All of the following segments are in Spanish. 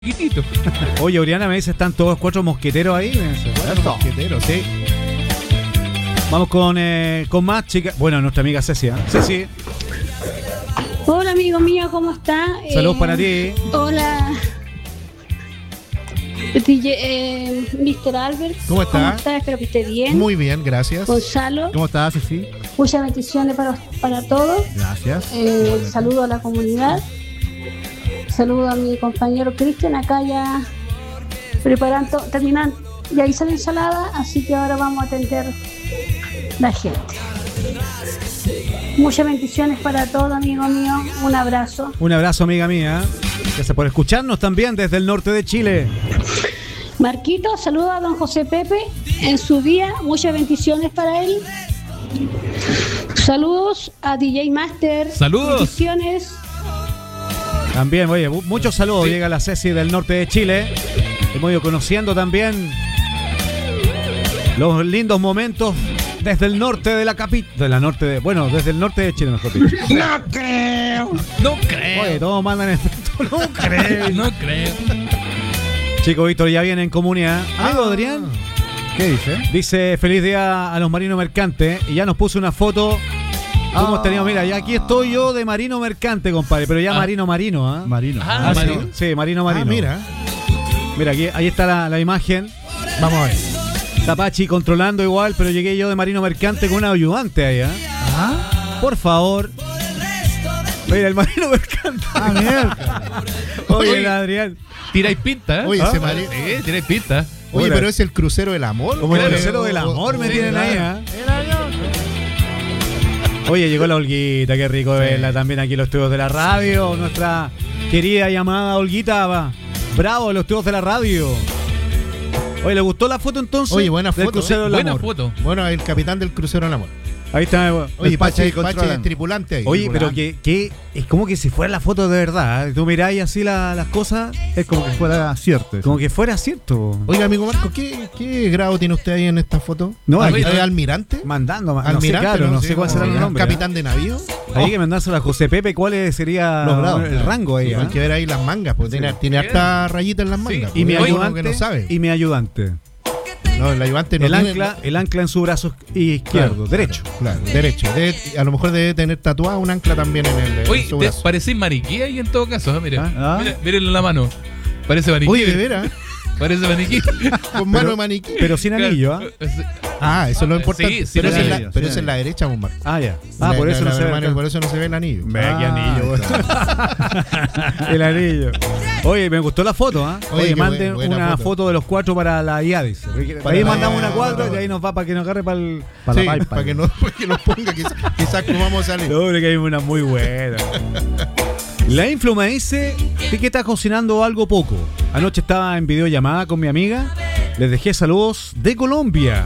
chiquitito. Oye, Oriana me dice, ¿están todos 4 mosqueteros ahí? Me dice, bueno, Mosqueteros, sí. vamos con más chicas. Bueno, nuestra amiga Ceci, ¿eh? Ceci, Hola amigo mío, ¿cómo está? saludos para ti. Hola DJ, Mr. Albert. ¿Cómo está? Espero que esté bien. Muy bien, gracias. Gonzalo, ¿Cómo estás, Ceci? muchas bendiciones para todos. Gracias. Saludo a la comunidad. Saludo a mi compañero Cristian, acá ya terminando. Ya hice la ensalada, así que ahora vamos a atender la gente. Muchas bendiciones para todos, amigo mío. Un abrazo. Un abrazo, amiga mía. Gracias por escucharnos también desde el norte de Chile. Marquito, saludo a don José Pepe en su día. Muchas bendiciones para él. Saludos a DJ Master. Saludos. Bendiciones. También, oye, muchos saludos. Llega la Ceci del norte de Chile. Hemos ido conociendo también los lindos momentos desde el norte de la capital. Desde el norte de Chile, mejor dicho. No creo. No creo. Oye, todos mandan esto. No creo. No creo. Chico Víctor ya viene en comunidad. Amigo Adrián, ¿Qué dice? dice feliz día a los marinos mercantes. Y ya nos puso una foto. ¿Cómo hemos tenido? Mira, ya aquí estoy yo de marino mercante, compadre. Pero ya marino, ¿ah? Marino. Ah, Sí, marino. sí, marino. Mira. Mira, aquí, ahí está la imagen. Vamos a ver. Está Pachi controlando igual, pero llegué yo de marino mercante con un ayudante ahí, ¿eh? Por favor. Mira, el marino mercante. Mierda. Oye, Oye. Adrián. Tiráis pinta, ¿eh? Oye, ese marino. Sí, tiráis pinta. Oye, Hola. pero es el crucero del amor. Como el Claro. crucero del amor me Sí, tienen ahí, claro. Oye, llegó la Olguita, qué rico verla también aquí en los estudios de la radio. Nuestra querida llamada Olguita, va. Bravo, los estudios de la radio. Oye, ¿le gustó la foto entonces? Oye, buena Del foto. crucero del Buena amor. foto. Bueno, el capitán del crucero del amor. Ahí está. Oye, el Pachi ahí Pache es controlando. tripulante ahí. Oye, pero tripulante. que es como que si fuera la foto de verdad. ¿Eh? Tú miráis así las cosas, es como que fuera cierto. Como que fuera cierto. Oiga, amigo Marco, ¿qué grado tiene usted ahí en esta foto? No, ¿Al- ahí- ¿Almirante? Mandando, no sé, Almirante, claro, no sé Sí, cuál será el como nombre. ¿Capitán de navío? Hay que mandárselo a José Pepe, ¿cuál sería Los grados. el rango ahí? Hay que ver ahí las mangas, porque tiene harta rayita en las mangas. Y mi porque hay uno ayudante, que no sabe. y mi ayudante. No, el ayudante no el tiene- ancla en su brazo izquierdo, derecho. Claro, derecho. A lo mejor debe tener tatuado un ancla también en Oye, su te brazo. parecís mariquí ahí en todo caso, ¿eh? Mira. Ah. Mira, mírenle la mano. Parece maniquí. Oye, de veras, Parece maniquí. con mano de maniquí. Pero sin anillo, ¿ah? Ah, eso es lo importante. Sí, sí, pero sin esa es la- anillo, pero sin esa es la derecha, pues, Marco. Ah, ya. Ah, por eso no se ve acá. Por eso no se ve el anillo. Ve qué anillo, está. El anillo. Oye, me gustó la foto, ¿ah? Oye, Oye, qué manden buena una foto. foto de los 4 para la IADIS. Para Ahí la- mandamos una 4 y ahí nos va para que nos agarre para Sí, la pipa. para que nos ponga, quizás como vamos a salir. No, hombre, que hay una muy buena. La Influ me dice que está cocinando algo poco. Anoche estaba en videollamada con mi amiga. Les dejé saludos de Colombia.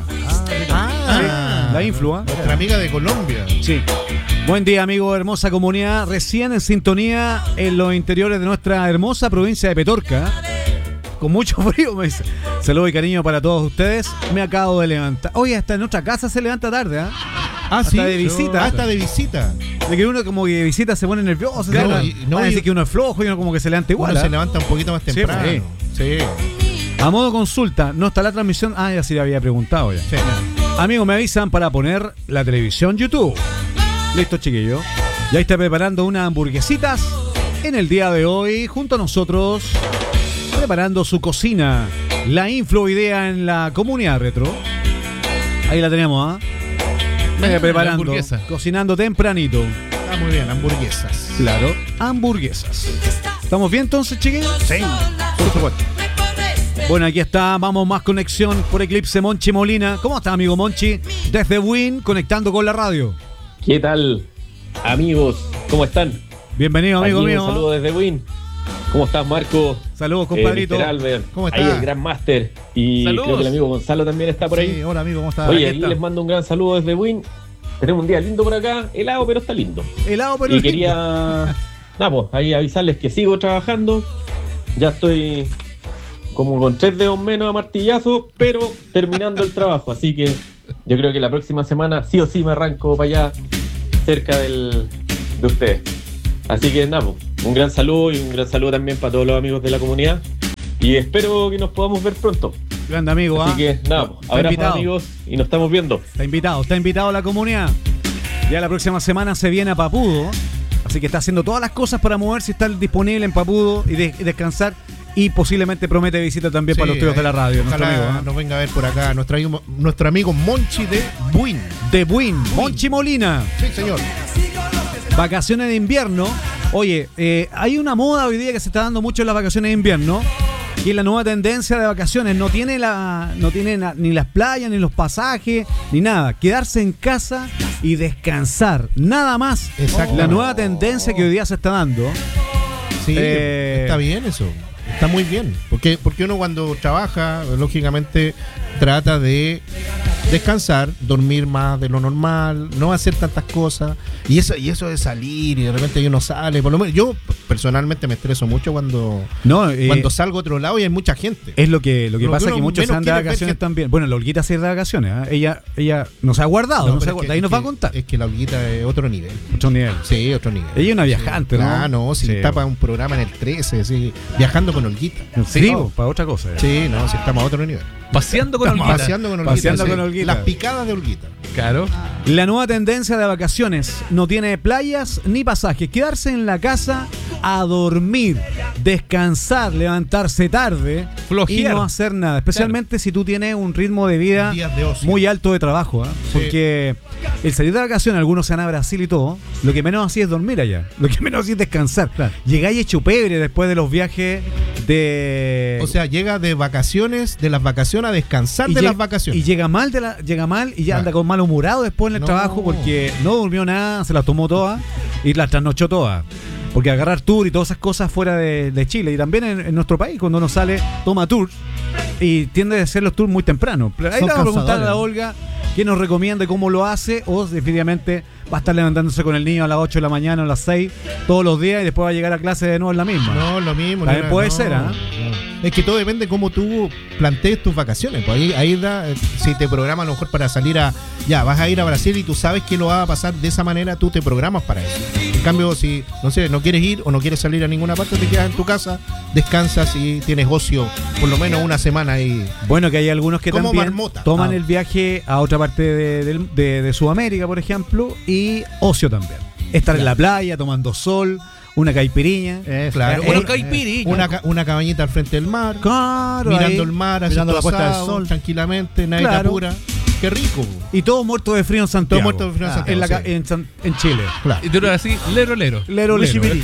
La Influ, ¿ah? Nuestra amiga de Colombia. Sí. Buen día, amigo, hermosa comunidad. Recién en sintonía en los interiores de nuestra hermosa provincia de Petorca. Con mucho frío, me dice. Saludos y cariño para todos ustedes. Me acabo de levantar. Oye, hasta en nuestra casa se levanta tarde, ¿ah? Hasta de visita. Hasta de visita. De que uno como que de visita se pone nervioso. Claro, Van no, a decir y- que uno es flojo y uno como que se levanta igual. Uno se ¿ah? levanta un poquito más Sí, temprano. Sí. A modo consulta, ¿no está la transmisión? Ah, ya sí le había preguntado ya. Sí. Amigos, me avisan para poner la televisión YouTube. Listo, chiquillo. Ya está preparando unas hamburguesitas en el día de hoy junto a nosotros, preparando su cocina. La Influ idea en la comunidad retro. Ahí la tenemos, ¿ah? Vaya La preparando, hamburguesa. cocinando tempranito. Está muy bien, hamburguesas. Claro, hamburguesas. ¿Estamos bien entonces, chiquillos? Sí, por supuesto. Bueno, aquí está, vamos más conexión por Eclipse Monchi Molina. ¿Cómo está, amigo Monchi? Desde Win, conectando con la radio. ¿Qué tal, amigos? ¿Cómo están? Bienvenido, amigo Aquí mío. Un saludo desde Win. ¿Cómo estás, Marco? Saludos, compadrito. Mr. Albert. ¿Cómo está? Ahí el Gran Master. Y Saludos. creo que el amigo Gonzalo también está por ahí. Sí, hola amigo, ¿cómo estás? Oye, aquí aquí está. les mando un gran saludo desde Win. Tenemos un día lindo por acá, helado, pero está lindo. Helado, pero Y lindo. quería, nada, pues, ahí avisarles que sigo trabajando. Ya estoy como con 3 dedos menos a martillazo, pero terminando el trabajo. Así que yo creo que la próxima semana sí o sí me arranco para allá, cerca de ustedes. Así que nada, pues, un gran saludo y un gran saludo también para todos los amigos de la comunidad. Y espero que nos podamos ver pronto. Grande amigo, Así que nada, Está abrazos invitado. amigos y nos estamos viendo. Está invitado a la comunidad. Ya la próxima semana se viene a Papudo, así que está haciendo todas las cosas para moverse y estar disponible en Papudo y descansar. Y posiblemente promete visita también para los estudios de la radio. Nuestro Ojalá amigo, nos venga a ver por acá nuestro amigo Monchi de Buin. de Buin, Monchi Molina. Sí, señor. Vacaciones de invierno. Oye, hay una moda hoy día que se está dando mucho en las vacaciones de invierno, y es la nueva tendencia de vacaciones. No tiene ni las playas, ni los pasajes, ni nada. Quedarse en casa y descansar. Nada más. Exacto. La nueva tendencia que hoy día se está dando. Sí, está bien eso. Está muy bien. Porque uno cuando trabaja, lógicamente, trata de descansar, dormir más de lo normal, no hacer tantas cosas. Y eso de salir y de repente uno sale. Por lo menos yo personalmente me estreso mucho cuando salgo a otro lado y hay mucha gente. Es lo que Lo pasa que que uno muchos se menos han de quiere ver vacaciones gente. también. Bueno, la Olguita se ha ido de vacaciones. ¿Eh? Ella nos ha guardado. Ahí nos va a contar. Es que la Olguita es otro nivel. Otro nivel. Sí, otro nivel. Ella es una viajante, ¿no? Ah, no, si Sí. está para un programa en el 13, sí, viajando con Olguita. Sí, No. para otra cosa. Sí, no, si estamos a otro nivel. Paseando con Estamos Olguita. paseando con Olguita. Paseando sí. con Olguita. Las picadas de Olguita. Claro. La nueva tendencia de vacaciones no tiene playas ni pasajes. Quedarse en la casa a dormir, descansar, levantarse tarde Flojear. y no hacer nada. Especialmente si tú tienes un ritmo de vida Días de ocio. muy alto de trabajo. ¿Eh? Sí. Porque el salir de vacaciones, algunos se van a Brasil y todo, lo que menos así es dormir allá. Lo que menos así es descansar. Claro. Llegáis hecho pebre después de los viajes de... O sea, llega de las vacaciones a descansar de las vacaciones. Y llega mal y ya anda con malhumorado después en el No. trabajo porque no durmió nada, se las tomó todas y las trasnochó todas. Porque agarrar tour y todas esas cosas fuera de Chile y también en nuestro país, cuando uno sale, toma tour y tiende a hacer los tours muy temprano. Ahí le vamos a preguntar a la Olga qué nos recomienda y cómo lo hace, o definitivamente va a estar levantándose con el niño a las 8 de la mañana, a las 6 todos los días y después va a llegar a clase de nuevo en la misma. No, lo mismo. También puede ser, no. Es que todo depende de cómo tú plantees tus vacaciones. Pues ahí si te programas a lo mejor para salir vas a ir a Brasil y tú sabes que lo va a pasar de esa manera, tú te programas para eso. En cambio, si, no quieres ir o no quieres salir a ninguna parte, te quedas en tu casa, descansas y tienes ocio por lo menos una semana ahí. Bueno, que hay algunos que Como también marmota. toman el viaje a otra parte de Sudamérica, por ejemplo, y ocio también. Estar en la playa, tomando sol, una caipiriña. Claro. Bueno, caipiriña. Una cabañita al frente del mar, Claro, mirando ahí. el mar, mirando haciendo la puesta del asado, sol. tranquilamente, nadie te Claro. apura. Qué rico. Y todo muerto de frío en Santiago. Todo muerto de frío en Santiago, En Chile. Claro. Y tú eras así, lero. Lero, lero.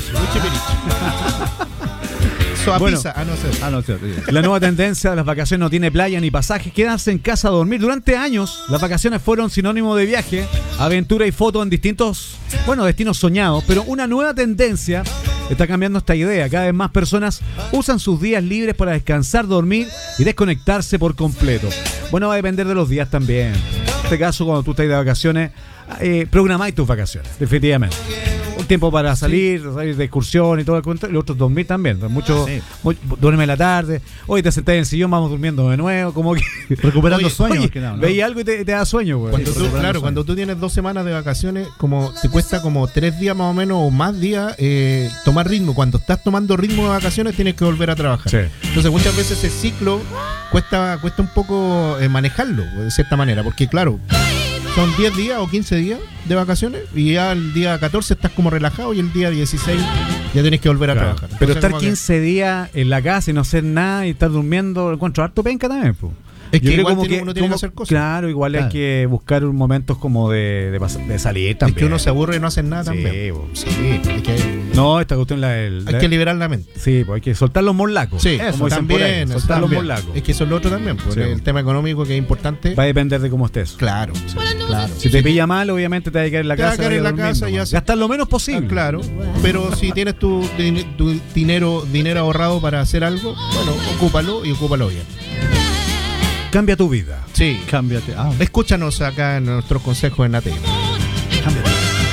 Bueno. No sé. La nueva tendencia de las vacaciones no tiene playa ni pasajes, quedarse en casa a dormir. Durante años, las vacaciones fueron sinónimo de viaje, aventura y foto en distintos, destinos soñados, pero una nueva tendencia está cambiando esta idea. Cada vez más personas usan sus días libres para descansar, dormir y desconectarse por completo. Bueno, va a depender de los días también. En este caso, cuando tú estás de vacaciones, programáis tus vacaciones, definitivamente. Un tiempo para salir de excursión y todo el cuento, y los otros dormir también. Duerme en la tarde, hoy te sentás en el sillón, vamos durmiendo de nuevo, como que recuperando sueños. Oye, que no, ¿no? veis algo y te da sueño, güey. Cuando tú tienes 2 semanas de vacaciones, como te cuesta como 3 días más o menos o más días tomar ritmo. Cuando estás tomando ritmo de vacaciones tienes que volver a trabajar. Sí. Entonces muchas veces ese ciclo cuesta un poco manejarlo de cierta manera, porque claro, son 10 días o 15 días de vacaciones y ya el día 14 estás como relajado y el día 16 ya tienes que volver a trabajar. Pero Entonces, estar como que- 15 días en la casa y no hacer nada y estar durmiendo, lo encuentro harto penca también, po. Es que Yo creo igual como uno tiene que hacer cosas. Claro, igual hay que buscar momentos como de salir también. Es que uno se aburre y no hace nada Sí, también. po. Sí, hay que, No, esta cuestión hay que liberar la mente. Sí, pues hay que soltar los morlacos. Sí, como dicen por ahí, también. soltar los también. morlacos. Es que eso es lo otro también, pues, Sí. el tema económico que es importante. Va a depender de cómo estés. Claro, claro. Si te pilla mal, obviamente te vas a quedar en la Te vas a casa. quedar en la durmiendo, casa y man. hace- Gastar lo menos posible. Ah, claro, pero si tienes tu dinero ahorrado para hacer algo, bueno, ocúpalo y ocúpalo bien. Cambia tu vida. Sí, Cámbiate. escúchanos acá en nuestros consejos en ATM. Cámbiate.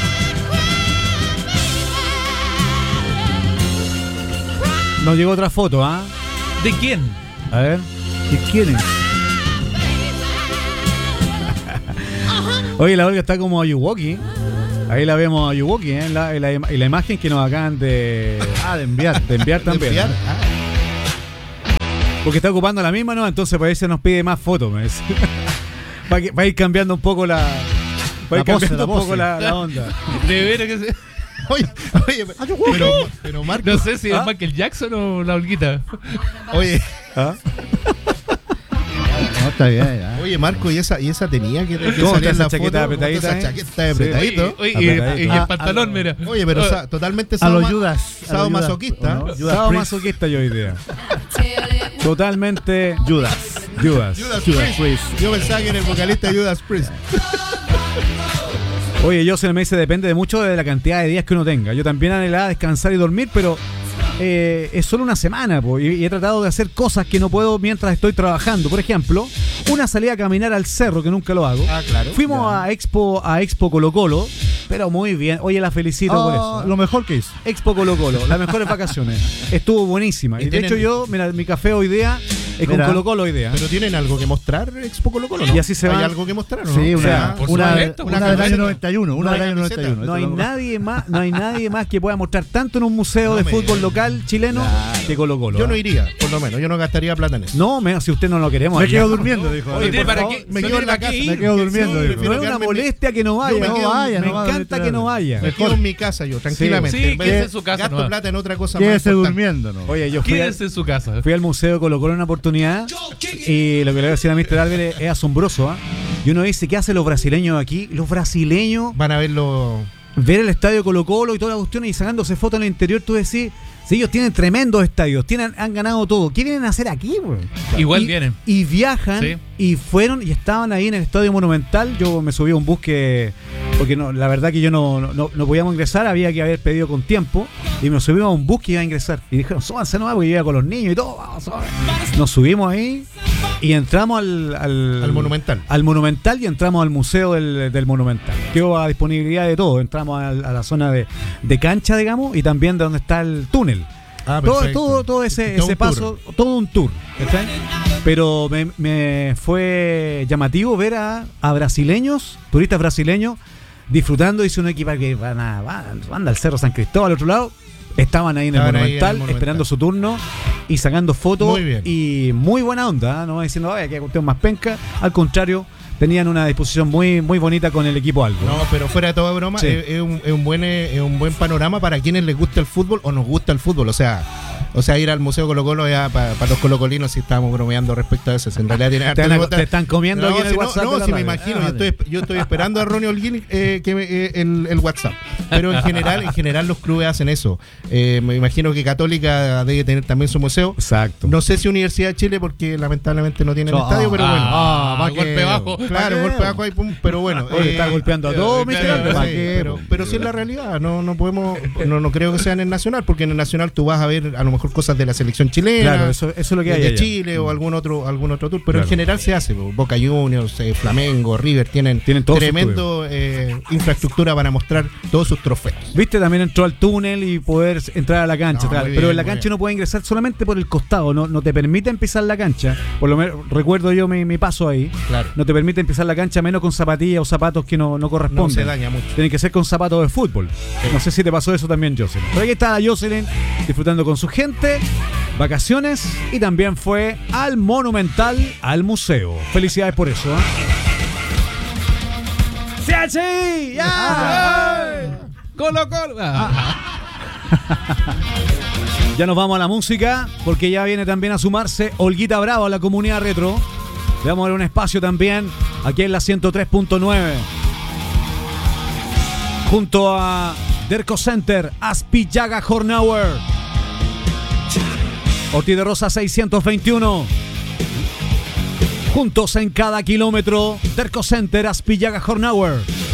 Nos llegó otra foto, ¿ah? ¿De quién? A ver. ¿Qué quieren? Oye, la Olga está como Ayuwoki. Ahí la vemos a Ayuwoki, ¿eh? En la imagen que nos acaban de De enviar. enviar también. Enviar. ¿eh? Porque está ocupando la misma, ¿no? Entonces por ahí se nos pide más fotos, me dice. Va a ir cambiando un poco la... Va a ir cambiando un poco la onda. De veras que se... Oye, pero Marco. No sé si es Michael Jackson o la Olguita. Oye, ¿Ah? No, está bien. Ya. oye, Marco, y esa tenía que ¿Cómo salir está en esa la chaqueta foto. apretadita, Esa eh? chaqueta de apretadito. Oye, Apretadito. y el pantalón, mira. Oye, pero totalmente A los sado- Judas. sado masoquista. ¿no? Judas Estaba Priest. masoquista yo hoy día. Totalmente Judas. Judas. Judas Judas Priest. Priest. Yo pensaba que era el vocalista de Judas Priest. Oye, yo se me dice, depende de mucho de la cantidad de días que uno tenga. Yo también anhelaba descansar y dormir, pero es solo una semana, po, y he tratado de hacer cosas que no puedo mientras estoy trabajando. Por ejemplo, una salida a caminar al cerro, que nunca lo hago. Ah, claro. Fuimos a Expo Colo Colo, pero muy bien. Oye, la felicito por eso. Lo mejor que hizo. Expo Colo Colo, las mejores vacaciones. Estuvo buenísima. Y Y de hecho tienen- yo, mira, mi café hoy día es con Mira. Colo Colo hoy día. Pero tienen algo que mostrar, Expo Colo Colo, ¿no? Y así se ¿Hay va. algo que mostrar o no? Sí, O sea, una, por una, supuesto, una una del año camiseta. 91. Una del Una año camiseta. 91. No hay Esto nadie más que pueda mostrar tanto en un museo No de me fútbol digas. local chileno que Colo Colo. yo ¿eh? no iría, por lo menos. Yo no gastaría plata en eso. No, si usted no lo queremos. Me allá. quedo durmiendo, dijo. Oye, tiene por para favor, qué- me no quedo tiene en la para qué casa. ir. Me quedo durmiendo, Sí, dijo. prefiero No es una quedarme- molestia que no vaya. Yo me quedo- vaya, me no va, encanta que no vaya. Me quedo en mi casa yo, tranquilamente. Sí, En vez quédese de- en su casa Gasto nomás. plata en otra cosa Quédese más importante. durmiendo, ¿no? Oye, yo Quédense en su casa. fui al museo de Colo Colo en una oportunidad y lo que le voy a decir a Mr. Álvarez es asombroso. Y uno dice, ¿qué hacen los brasileños aquí? Los brasileños, Van a verlo. ver el estadio Colo Colo y toda la cuestión y sacándose fotos en el interior, tú decís, si ellos tienen tremendos estadios, han ganado todo, ¿qué vienen a hacer aquí, güey? Igual Y- vienen. Y viajan Sí. y fueron y estaban ahí en el Estadio Monumental. Yo me subí a un bus porque no, la verdad que yo no podíamos ingresar, había que haber pedido con tiempo. Y nos subimos a un bus que iba a ingresar. Y dijeron, súbanse nomás, porque yo iba con los niños y todo. Vamos. Nos subimos ahí y entramos al Monumental. Al Monumental y entramos al Museo del Monumental. Quedó a disponibilidad de todo. Entramos a la zona de cancha, digamos, y también de donde está el túnel. Ah, perfecto. Todo ese Todo un paso, todo un tour. ¿Cachai? Pero me fue llamativo ver a brasileños, turistas brasileños, disfrutando. Dice un equipo que van al Cerro San Cristóbal, al otro lado. Estaban ahí en el Estaban ahí en el Monumental, Monumental. esperando su turno y sacando fotos. Muy bien. Y muy buena onda, ¿eh? No diciendo, vaya, que cuestión más penca. Al contrario, tenían una disposición muy, muy bonita con el equipo Albo. No, pero fuera de toda broma, Sí. es un buen panorama para quienes les gusta el fútbol o nos gusta el fútbol. O sea, ir al Museo Colo Colo ya para los colocolinos, si estábamos bromeando respecto a eso. En realidad tiene Te están comiendo aquí en el WhatsApp de la sí, me radio. imagino. Yo estoy esperando a Ronnie Holguín el WhatsApp. Pero en general los clubes hacen eso. Me imagino que Católica debe tener también su museo. Exacto. No sé si Universidad de Chile, porque lamentablemente no tiene el Ah, estadio, pero bueno. va golpe que- bajo. Claro, golpe bajo ahí, pum, pero bueno. Oye, está golpeando a todos, Mr. Claro, Álvarez. sí, ¿Para qué? pero sí es la realidad. No podemos, no creo que sea en el Nacional, porque en el Nacional tú vas a ver a lo mejor cosas de la selección chilena, Claro, eso es lo que hay de allá. Chile o algún otro tour, pero Claro. en general se hace. Boca Juniors, Flamengo, River tienen todos sus tremendo infraestructura para mostrar todos sus trofeos. Viste, también entró al túnel y poder entrar a la cancha. No, tal. muy Pero bien, en la muy cancha bien. uno puede ingresar solamente por el costado. No te permite pisar la cancha. Por lo menos recuerdo yo mi paso ahí. Claro. No te permite pisar la cancha menos con zapatillas o zapatos que no corresponden. No se daña mucho. Tienen que ser con zapatos de fútbol. No sé si te pasó eso también, Jocelyn. Pero aquí está la Jocelyn disfrutando con su gente, vacaciones, y también fue al Monumental, al museo. Felicidades por eso. ¡Sí! ¡Ya! Colo Colo. Ya nos vamos a la música, porque ya viene también a sumarse Olguita Bravo a la comunidad retro. Le vamos a dar un espacio también aquí en la 103.9. Junto a Derco Center, Aspillaga Hornauer, Ortiz de Rosa 621. Juntos en cada kilómetro, Derco Center, Aspillaga Hornauer.